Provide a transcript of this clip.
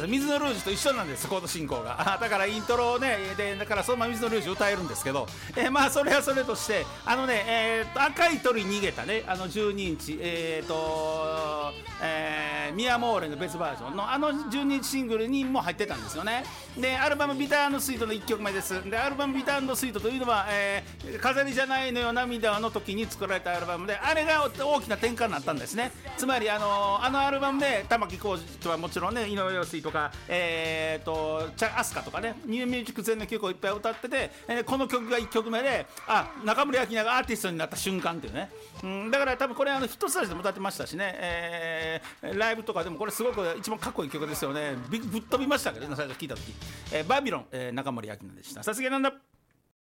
です水のルージュと一緒なんですコード進行がだからイントロをねでだからそのまま水のルージュ歌えるんですけど、まあそれはそれとして赤い鳥逃げたね12インチミアモーレの別バージョンの12インチシングルにも入ってたんですよね。でアルバムビタースイートの1曲目です。でアルバムビタースイートというのは、飾りじゃないのよ涙の時に作られたアルバムで、あれが大きな転換になったんですね。つまりあのアルバムで玉置浩二とはもちろんね井上陽水とか飛鳥とかねニューミュージック全の曲をいっぱい歌ってて、この曲が1曲目で中森明菜がアーティストになった瞬間っていうね、だから多分これヒットスタジオでも歌ってましたしね、ライブとかでもこれすごく一番かっこいい曲ですよね。ぶっ飛びましたけどね最初聞いた時、バビロン、中森明菜でした。さすがなんだ。